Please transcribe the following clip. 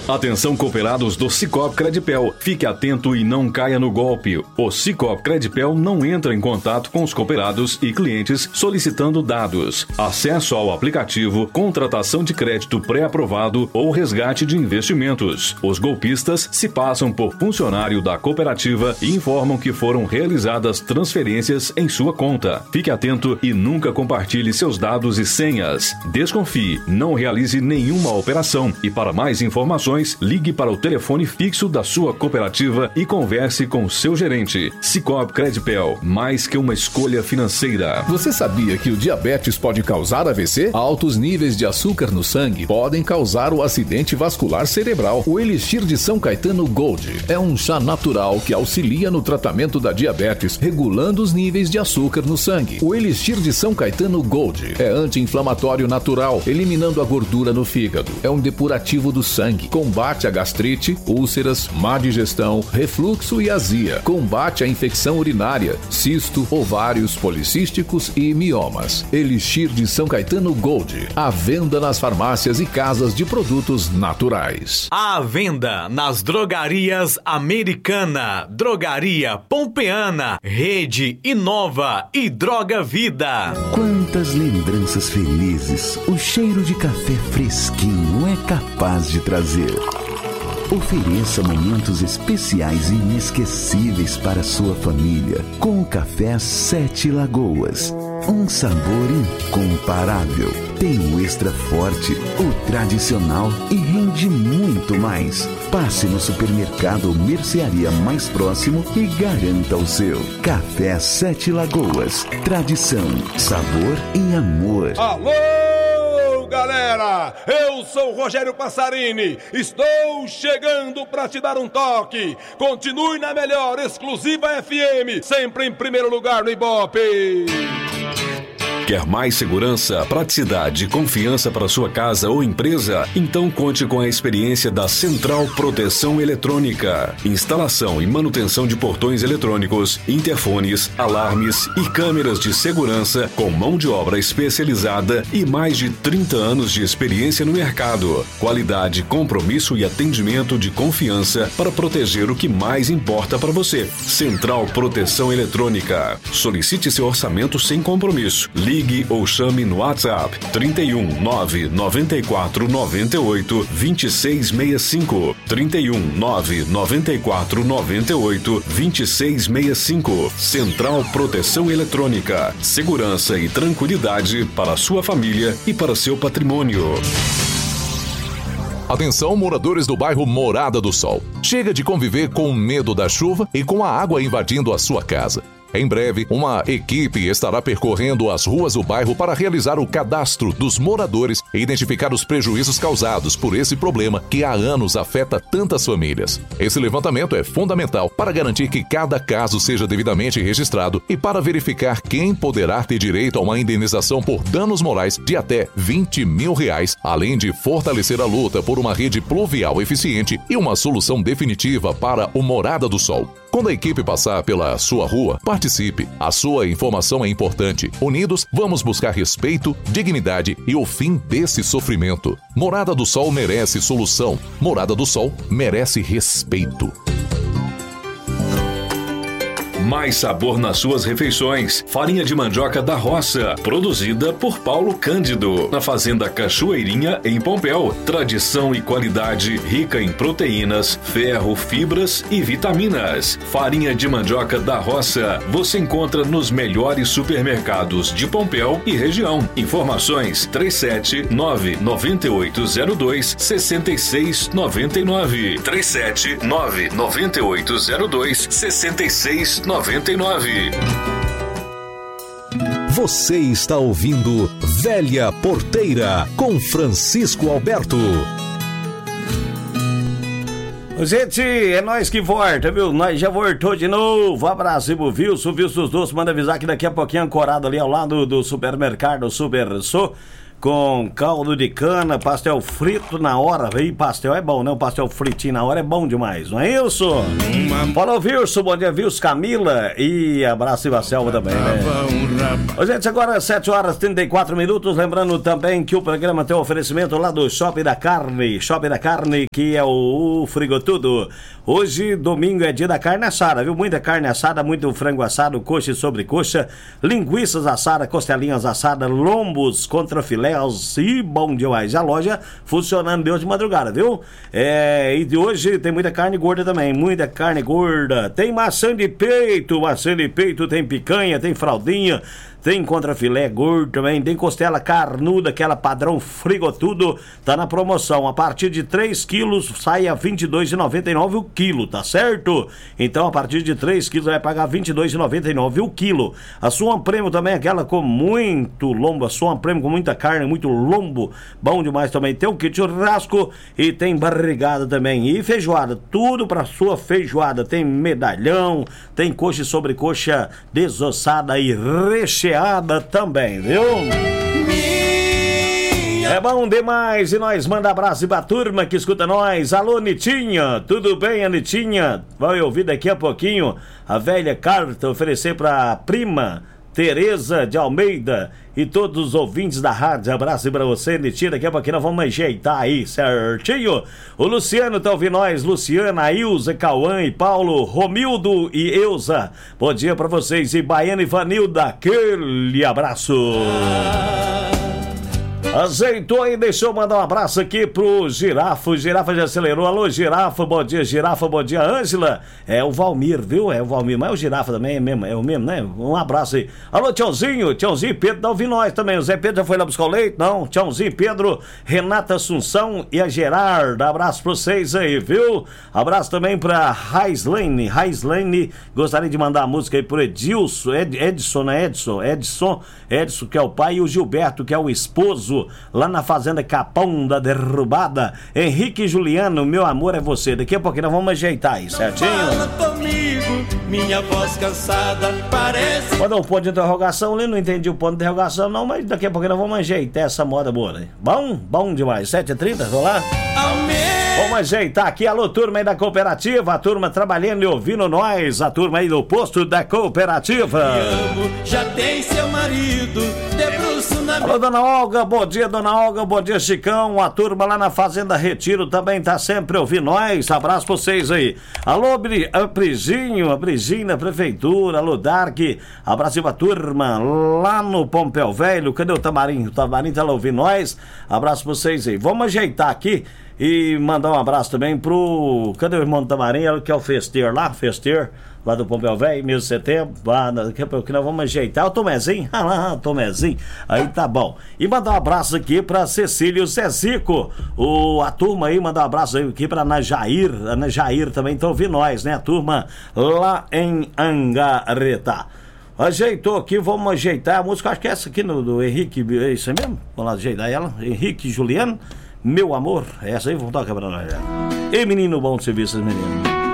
Atenção, cooperados do Sicoob Credipel. Fique atento e não caia no golpe. O Sicoob Credipel não entra em contato com os cooperados e clientes solicitando dados, acesso ao aplicativo, contratação de crédito pré-aprovado ou resgate de investimentos. Os golpistas se passam por funcionário da cooperativa e informam que foram realizadas transferências em sua conta. Fique atento e nunca compartilhe seus dados e senhas. Desconfie, não realize nenhuma operação e para mais informações, ligue para o telefone fixo da sua cooperativa e converse com seu gerente. Sicoob Credipel, mais que uma escolha financeira. Você sabia que o diabetes pode causar AVC? Altos níveis de açúcar no sangue podem causar o acidente vascular cerebral. O Elixir de São Caetano Gold é um chá natural que auxilia no tratamento da diabetes, regulando os níveis de açúcar no sangue. O Elixir de São Caetano Gold é anti-inflamatório natural, eliminando a gordura no fígado. É um depurativo do sangue, combate a gastrite, úlceras, má digestão, refluxo e azia. Combate a infecção urinária, cisto, ovários policísticos e miomas. Elixir de São Caetano Gold. À venda nas farmácias e casas de produtos naturais. À venda nas drogarias Americana, Drogaria Pompeana, Rede Inova e Droga Vida. Quantas lembranças felizes o cheiro de café fresquinho é capaz de trazer. Ofereça momentos especiais e inesquecíveis para sua família com o café Sete Lagoas. Um sabor incomparável. Tem o extra forte, o tradicional e rende muito mais. Passe no supermercado ou mercearia mais próximo e garanta o seu. Café Sete Lagoas. Tradição, sabor e amor. Alô, galera! Eu sou o Rogério Passarini. Estou chegando para te dar um toque. Continue na melhor, exclusiva FM, sempre em primeiro lugar no Ibope. Quer mais segurança, praticidade e confiança para sua casa ou empresa? Então conte com a experiência da Central Proteção Eletrônica. Instalação e manutenção de portões eletrônicos, interfones, alarmes e câmeras de segurança com mão de obra especializada e mais de 30 anos de experiência no mercado. Qualidade, compromisso e atendimento de confiança para proteger o que mais importa para você. Central Proteção Eletrônica. Solicite seu orçamento sem compromisso. Ligue ou chame no WhatsApp 31 994 98 2665. 31 994 98 2665. Central Proteção Eletrônica. Segurança e tranquilidade para a sua família e para seu patrimônio. Atenção, moradores do bairro Morada do Sol. Chega de conviver com o medo da chuva e com a água invadindo a sua casa. Em breve, uma equipe estará percorrendo as ruas do bairro para realizar o cadastro dos moradores e identificar os prejuízos causados por esse problema que há anos afeta tantas famílias. Esse levantamento é fundamental para garantir que cada caso seja devidamente registrado e para verificar quem poderá ter direito a uma indenização por danos morais de até R$20 mil, além de fortalecer a luta por uma rede pluvial eficiente e uma solução definitiva para o Morada do Sol. Quando a equipe passar pela sua rua, participe. A sua informação é importante. Unidos, vamos buscar respeito, dignidade e o fim desse sofrimento. Morada do Sol merece solução. Morada do Sol merece respeito. Mais sabor nas suas refeições. Farinha de mandioca da roça, produzida por Paulo Cândido, na Fazenda Cachoeirinha, em Pompéu. Tradição e qualidade rica em proteínas, ferro, fibras e vitaminas. Farinha de mandioca da roça você encontra nos melhores supermercados de Pompéu e região. Informações 379-9802-6699. 379-9802-6699. Você está ouvindo Velha Porteira com Francisco Alberto. Gente, é nós que volta, viu? Nós já voltou de novo. Abraço, Wilson dos Doces. Manda avisar que daqui a pouquinho ancorado ali ao lado do supermercado Super Sou. com caldo de cana, pastel frito na hora. E pastel é bom, né? O pastel fritinho na hora é bom demais, não é isso? Fala, Vilso, bom dia, Vilso, Camila e abraço e Selva também, né? Ô, gente, agora 7 horas e 34 minutos, lembrando também que o programa tem um oferecimento lá do Shopping da Carne, que é o Frigotudo. Hoje, domingo, é dia da carne assada, viu? Muita carne assada, muito frango assado, coxa e sobrecoxa, linguiças assadas, costelinhas assadas, lombos, contrafilés e bom demais. A loja funcionando de hoje de madrugada, viu? E de hoje tem muita carne gorda também, muita carne gorda. Tem maçã de peito, tem picanha, tem fraldinha, tem contrafilé gordo também, tem costela carnuda, aquela padrão Frigotudo, tá na promoção. A partir de 3 quilos sai a R$ 22,99 o quilo, tá certo? Então a partir de 3 quilos vai pagar R$ 22,99 o quilo. A Suan Prêmio também, aquela com muito lombo, a Suan Prêmio com muita carne, muito lombo, bom demais também. Tem o kit churrasco e tem barrigada também, e feijoada, tudo pra sua feijoada. Tem medalhão, tem coxa e sobrecoxa desossada e recheada também, viu? É bom demais, e nós manda abraço pra turma que escuta nós. Alô, Nitinha, tudo bem, a Nitinha? Vai ouvir daqui a pouquinho a velha carta oferecer pra prima Tereza de Almeida e todos os ouvintes da rádio. Abraço pra você, Nitinha. Daqui a pouquinho nós vamos ajeitar aí, certinho? O Luciano tá ouvindo nós, Luciana, Ilza, Cauã e Paulo, Romildo e Euza. Bom dia pra vocês, e Baiana e Vanilda, aquele abraço. Azeitou aí, deixa eu mandar um abraço aqui pro Girafa. O Girafa já acelerou. Alô, Girafa, bom dia, Girafa, bom dia, Ângela. É o Valmir, viu? É o Valmir, mas o Girafa também é o mesmo, né? Um abraço aí. Alô, Tiãozinho e Pedro, tá ouvindo nós também. O Zé Pedro já foi lá buscar o leite? Não, Tiãozinho, Pedro, Renata Assunção e a Gerarda. Abraço pra vocês aí, viu? Abraço também pra Raislane, gostaria de mandar a música aí pro Edson, que é o pai, e o Gilberto, que é o esposo, lá na Fazenda Capão da Derrubada. Henrique e Juliano, meu amor é você. Daqui a pouquinho nós vamos ajeitar aí, certinho? Fala comigo, minha voz cansada parece... Mandou um ponto de interrogação ali, não entendi o ponto de interrogação não, mas daqui a pouquinho nós vamos ajeitar essa moda boa, né? Bom demais, 7h30, vamos lá? Vamos ajeitar aqui, alô, turma aí da cooperativa, a turma trabalhando e ouvindo nós, a turma aí do posto da cooperativa. Amo, já tem seu marido, debruço na... Alô, dona Olga, bom dia, bom dia, Chicão, a turma lá na Fazenda Retiro também tá sempre ouvindo nós, abraço pra vocês aí. Alô, a Briginho da prefeitura, alô, Dark, abraço pra turma lá no Pompéu Velho. Cadê o Tamarim? O Tamarim tá lá ouvindo nós, abraço pra vocês aí. Vamos ajeitar aqui e mandar um abraço também pro... Cadê o irmão do Tamarim? Ele que é o Festeiro lá do Pompéu Velho, mês de setembro. Daqui a pouco nós vamos ajeitar o Tomezinho. Tomezinho. Aí tá bom. E mandar um abraço aqui pra Cecília e o Zezico. A turma aí, mandar um abraço aqui pra Ana Jair. Ana Jair também tá ouvindo nós, né? A turma lá em Angareta. Ajeitou aqui, vamos ajeitar a música. Acho que é essa aqui do Henrique. É isso aí mesmo? Vamos lá ajeitar ela. Henrique e Juliano. Meu amor, essa aí, vamos tocar pra nós. E menino bom de serviço, menino.